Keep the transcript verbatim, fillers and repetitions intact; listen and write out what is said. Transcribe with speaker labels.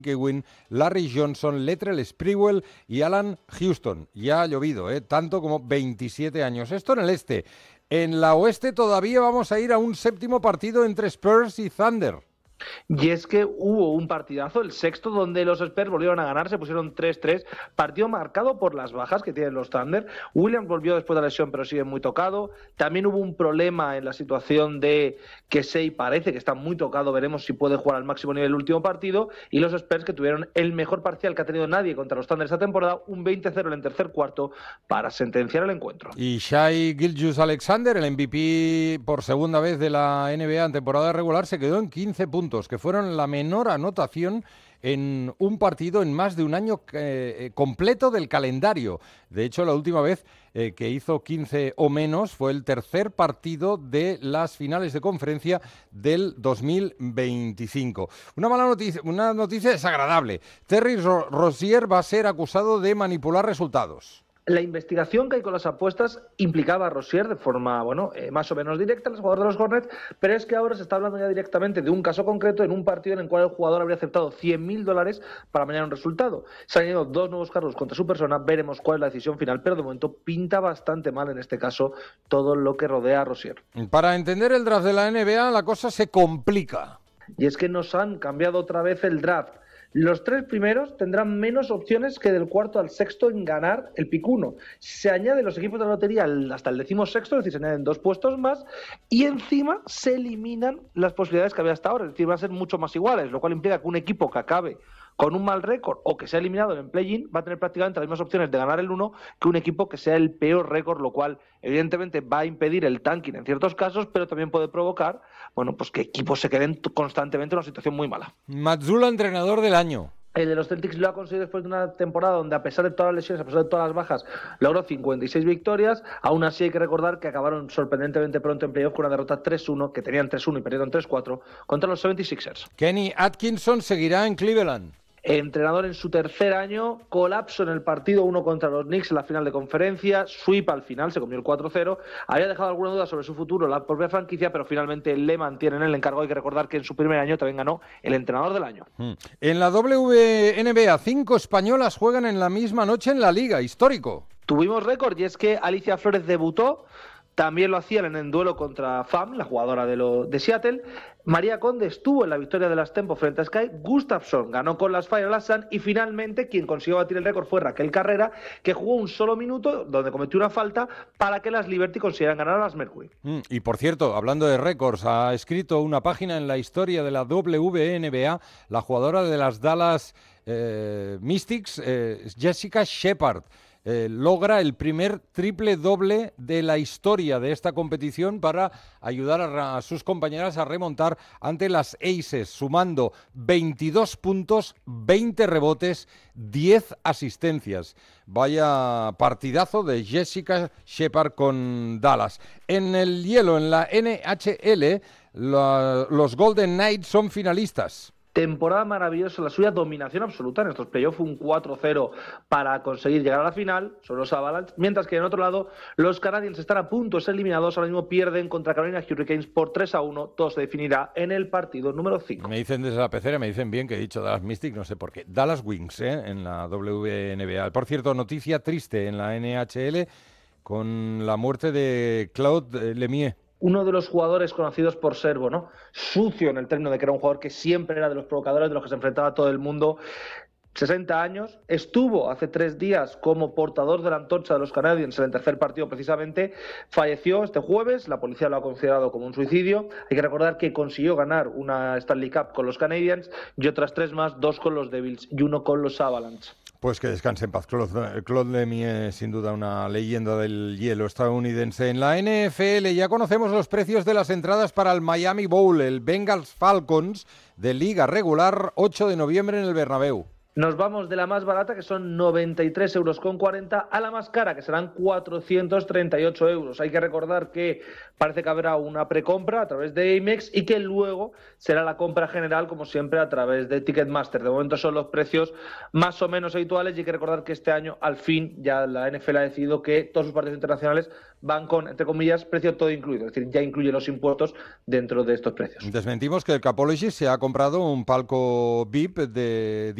Speaker 1: Wynn, Larry Johnson, Latrell Sprewell y Alan Houston. Ya ha llovido, ¿eh? Tanto como veintisiete años. Esto en el este. En la oeste todavía vamos a ir a un séptimo partido entre Spurs y Thunder.
Speaker 2: Y es que hubo un partidazo, el sexto, donde los Spurs volvieron a ganar, se pusieron tres tres, partido marcado por las bajas que tienen los Thunder. Williams volvió después de la lesión, pero sigue muy tocado. También hubo un problema en la situación de que Shai parece que está muy tocado, veremos si puede jugar al máximo nivel el último partido. Y los Spurs, que tuvieron el mejor parcial que ha tenido nadie contra los Thunder esta temporada, un veinte cero en el tercer cuarto para sentenciar el encuentro.
Speaker 1: Y Shai Gilgeous-Alexander, el M V P por segunda vez de la N B A en temporada regular, se quedó en quince puntos, que fueron la menor anotación en un partido en más de un año eh, completo del calendario. De hecho, la última vez eh, que hizo quince o menos fue el tercer partido de las finales de conferencia del dos mil veinticinco. Una mala noticia, una noticia desagradable. Terry Rozier va a ser acusado de manipular resultados.
Speaker 2: La investigación que hay con las apuestas implicaba a Rozier de forma, bueno, eh, más o menos directa, el jugador de los Hornets, pero es que ahora se está hablando ya directamente de un caso concreto en un partido en el cual el jugador habría aceptado cien mil dólares para mañana un resultado. Se han añadido dos nuevos cargos contra su persona, veremos cuál es la decisión final, pero de momento pinta bastante mal en este caso todo lo que rodea a Rozier.
Speaker 1: Para entender el draft de la N B A, la cosa se complica.
Speaker 2: Y es que nos han cambiado otra vez el draft. Los tres primeros tendrán menos opciones que del cuarto al sexto en ganar el pick uno. Se añaden los equipos de la lotería hasta el decimosexto, es decir, se añaden dos puestos más, y encima se eliminan las posibilidades que había hasta ahora, es decir, van a ser mucho más iguales, lo cual implica que un equipo que acabe con un mal récord o que sea eliminado en el play-in va a tener prácticamente las mismas opciones de ganar el uno que un equipo que sea el peor récord, lo cual evidentemente va a impedir el tanking en ciertos casos, pero también puede provocar, bueno, pues que equipos se queden constantemente en una situación muy mala.
Speaker 1: Mazzulla, entrenador del año.
Speaker 2: El de los Celtics lo ha conseguido después de una temporada donde, a pesar de todas las lesiones, a pesar de todas las bajas, logró cincuenta y seis victorias. Aún así hay que recordar que acabaron sorprendentemente pronto en playoff con una derrota tres uno, que tenían tres uno y perdieron tres cuatro contra los setenta y seis ers.
Speaker 1: Kenny Atkinson seguirá en Cleveland.
Speaker 2: Entrenador en su tercer año, colapso en el partido uno contra los Knicks en la final de conferencia, sweep al final, se comió el cuatro cero. Había dejado alguna duda sobre su futuro la propia franquicia, pero finalmente le mantienen el encargo. Hay que recordar que en su primer año también ganó el entrenador del año.
Speaker 1: En la W N B A, cinco españolas juegan en la misma noche en la Liga, histórico.
Speaker 2: Tuvimos récord y es que Alicia Flores debutó. También lo hacían en el duelo contra Fam, la jugadora de, lo, de Seattle. María Conde estuvo en la victoria de las Tempo frente a Sky. Gustafsson ganó con las Fire las Sun. Y finalmente quien consiguió batir el récord fue Raquel Carrera, que jugó un solo minuto donde cometió una falta para que las Liberty consiguieran ganar a las Mercury.
Speaker 1: Mm, y por cierto, hablando de récords, ha escrito una página en la historia de la W N B A la jugadora de las Dallas eh, Mystics, eh, Jessica Shepard. Eh, logra el primer triple doble de la historia de esta competición para ayudar a, a sus compañeras a remontar ante las Aces, sumando veintidós puntos, veinte rebotes, diez asistencias. Vaya partidazo de Jessica Shepard con Dallas. En el hielo, en la N H L, la, los Golden Knights son finalistas.
Speaker 2: Temporada maravillosa la suya, dominación absoluta en estos playoffs, un cuatro cero para conseguir llegar a la final sobre los Avalanche, mientras que en otro lado los Canadiens están a punto de ser eliminados, ahora mismo pierden contra Carolina Hurricanes por tres a uno, todo se definirá en el partido número cinco.
Speaker 1: Me dicen desde la pecera, me dicen bien que he dicho Dallas Mystics, no sé por qué, Dallas Wings, ¿eh? En la W N B A. Por cierto, noticia triste en la N H L con la muerte de Claude Lemieux.
Speaker 2: Uno de los jugadores conocidos por ser, bueno, sucio en el término de que era un jugador que siempre era de los provocadores, de los que se enfrentaba a todo el mundo. sesenta años, estuvo hace tres días como portador de la antorcha de los Canadiens en el tercer partido precisamente, falleció este jueves, la policía lo ha considerado como un suicidio. Hay que recordar que consiguió ganar una Stanley Cup con los Canadiens y otras tres más, dos con los Devils y uno con los Avalanche.
Speaker 1: Pues que descanse en paz. Claude, Claude Lemieux, sin duda una leyenda del hielo estadounidense. En la N F L ya conocemos los precios de las entradas para el Miami Bowl, el Bengals Falcons de liga regular, ocho de noviembre en el Bernabéu.
Speaker 2: Nos vamos de la más barata, que son noventa y tres euros con cuarenta, a la más cara, que serán cuatrocientos treinta y ocho euros. Hay que recordar que parece que habrá una precompra a través de Amex y que luego será la compra general, como siempre, a través de Ticketmaster. De momento son los precios más o menos habituales y hay que recordar que este año, al fin, ya la N F L ha decidido que todos sus partidos internacionales van con, entre comillas, precio todo incluido. Es decir, ya incluye los impuestos dentro de estos precios.
Speaker 1: Desmentimos que el Capology se ha comprado un palco V I P de